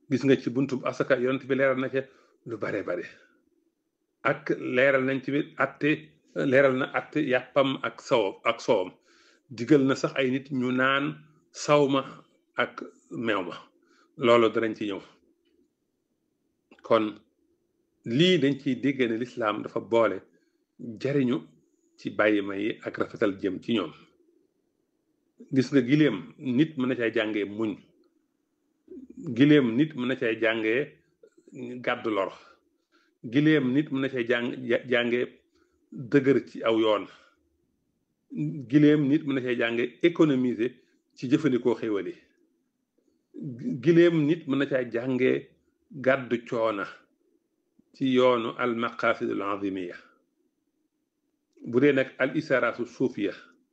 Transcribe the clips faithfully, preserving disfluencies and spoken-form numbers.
gis nga ci buntu asaka yonent bi leeral na ca lu bare bare ak leeral nañ ci biir atte leeral na atte yàppam ak saw ak soowam digal na sax ay nit ñu naan saw ma ak meew ma loolu danañ ci ñëw kon lii dañ ciy dégg ne lislaam dafa boole jariñu ci bàyyi ma yi ak rafetal jëm ci ñoom gis nga giléem nit mën na cay jàngee muñ giléem nit mën na cay jàngee gàddu lor giléem nit mën na cay jàng jàngee dëgër ci aw yoon giléem nit mën na cay jàngee économiser ci jëfandikoo xéwali giléem nit mën na cay jàngee gàddu coona ci yoonu al maqasid al azimiya bu dee nag al isaratu suufiya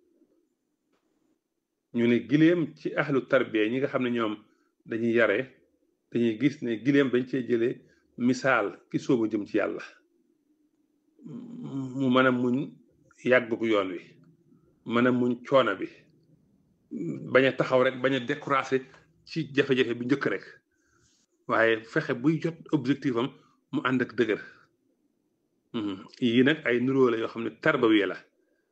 ñu ne giléem ci ahlu tarbiya ñi nga xam ne ñoom dañuy yare dañuy gis ne giléem dañ cee jëlee misaal ki soobu jëm ci yàlla mu mën a muñ yàggu yoon wi mën a muñ coona bi bañ a taxaw rek bañ a découragé ci jafe-jafe bi njëkk rek waaye fexe buy jot objectif am mu ànd ak dëgër yii nag ay nuroo la yoo xam ne tarbawiya la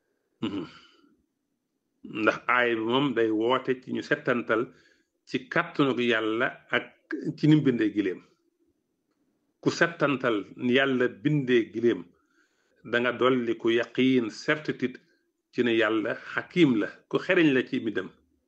ndax aay bi moom day woote ci ñu settantal ci kàttanu yàlla ak ci nim bindee giléem ku settantal yàlla bindee giléem da nga dolli ku yaqiin certitude ci ne yàlla xakim la ku xereñ la ci mbindam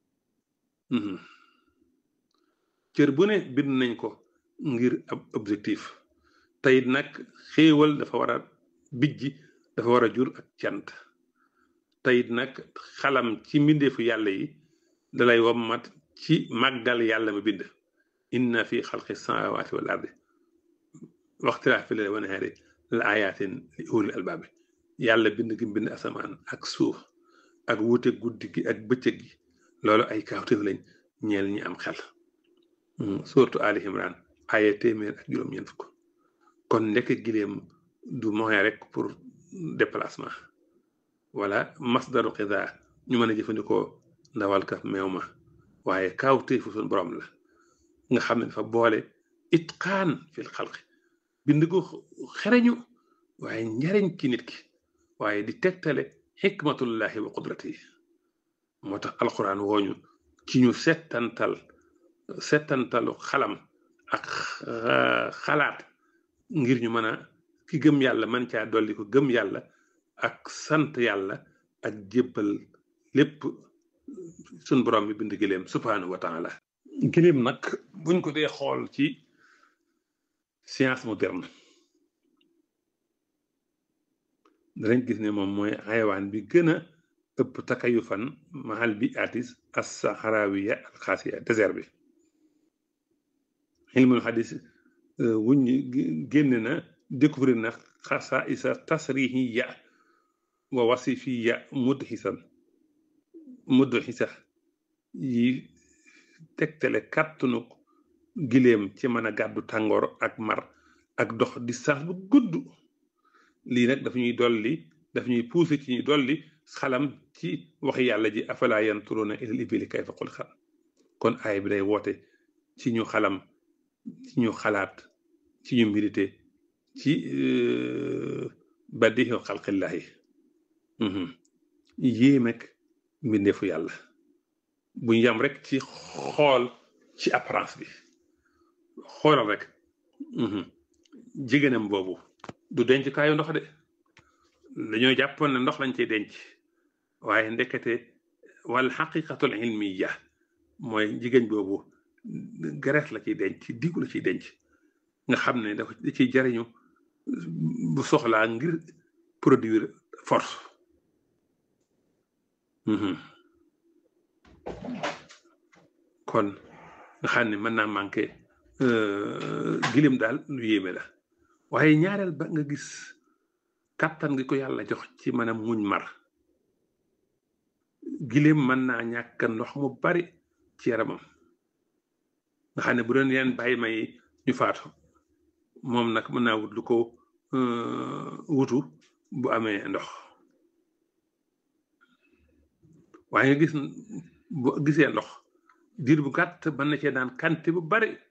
cër bu ne bind nañ ko ngir ab objectif teyit nag xéewal dafa war a bijji dafa war a jur ak cant teyit nag xalam ci mbindeefu yàlla yi dalay wommat ci màggal yàlla ma bind inna fi xalqi samawati wal ardi waxtilaafi layli wan nahaari la ayatin li ulil albaabi yàlla bind gi bind asamaan ak suuf ak wuute guddi gi ak bëccëg gi loolu ay kaawteef lañ ñeel ñi am xel surtout Ali Imran aya téeméer ak juróom-ñeent fukk kon ndekk giléem du moyen rek pour déplacement wala masdaru xida ñu mën a jëfandikoo ndawal ka meew ma waaye kaawteefu suñu borom la nga xam ne dafa boole itqaan fil xalqi bind ko xereñu waaye njariñ ci nit ki waaye di tegtale xikmatullahi wa qudratihi moo tax alquran wooñu ci ñu settantal settantalu xalam ak xalaat ngir ñu mën a ki gëm yàlla man caa dolli ko gëm yàlla ak sant yàlla ak jébbal lépp sun borom bi bind giléem subhanahu wa taala giléem nag buñ ko dee xool ci science moderne danañ gis ne moom mooy xayawaan bi gën a ëpp takayufan mahal bi atis as saharawiya al xaasiya désert bi ilmul xadis wuñ génn na découvrir na xasa isa tasrihiya wa wasifiya mudhisan mudhisa yi tegtale kàttanu giléem ci mën a gàddu tàngoor ak mar ak dox distance bu gudd lii nag daf ñuy dolli daf ñuy poussé ci ñuy dolli xalam ci waxi yàlla ji afala yanturuna ilal ibili kayfa xuliqat kon aay bi day woote ci ñu xalam ci ñu xalaat ci ñu mbirite ci badiixu xalqillahi yéemek mbindeefu yàlla buñ yam rek ci xool ci apparence bi xoolal rek jigéenam boobu du denc kaayu ndox de dañoo jàppoon ne ndox lañ cey denc waaye ndekete wal xaqiqatul ilmiya mooy jigéen boobu graisse la ciy denc digu la ciy denc nga xam ne dafa da ciy jariñu bu soxlaa ngir produire force kon nga xam ne mën naa manqué gilim daal lu yéeme la waaye ñaareel ba nga gis kàttan gi ko yàlla jox ci mën a muñ mar giléem mën naa ñàkk ndox mu bari ci yaramam nga xam ne bu doon yeneen bàyyi may ñu faatu moom nag mën naa wut lu ko wutu bu amee ndox waaye nga gis bu gisee ndox diir bu gàtt mën na cee naan quantité bu bari